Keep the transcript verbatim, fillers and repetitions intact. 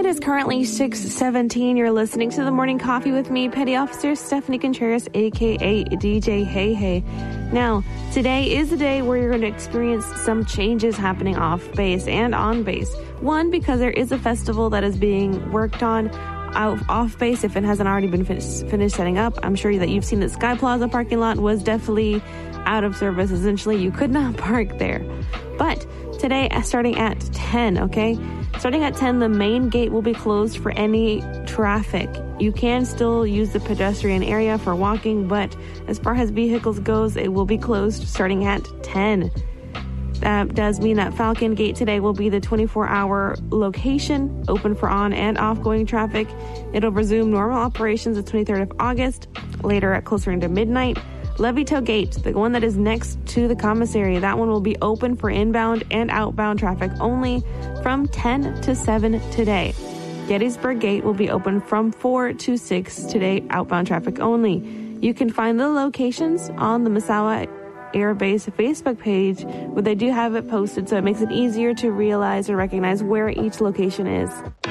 is currently six seventeen. You're listening to The Morning Coffee with me, Petty Officer Stephanie Contreras, a k a. D J Hey Hey. Now, today is the day where you're going to experience some changes happening off base and on base. One, because there is a festival that is being worked on out off base if it hasn't already been finished, finished setting up. I'm sure that you've seen that Sky Plaza parking lot was definitely out of service. Essentially, you could not park there. But today, starting at ten, okay? Starting at ten, the main gate will be closed for any traffic. You can still use the pedestrian area for walking, but as far as vehicles goes, it will be closed starting at ten. That does mean that Falcon Gate today will be the twenty-four hour location, open for on and off-going traffic. It'll resume normal operations the twenty-third of August, later at closer into midnight. Levittown Gate, the one that is next to the commissary, that one will be open for inbound and outbound traffic only from ten to seven today. Gettysburg Gate will be open from four to six today, outbound traffic only. You can find the locations on the Misawa Air Base Facebook page, where they do have it posted, so it makes it easier to realize or recognize where each location is.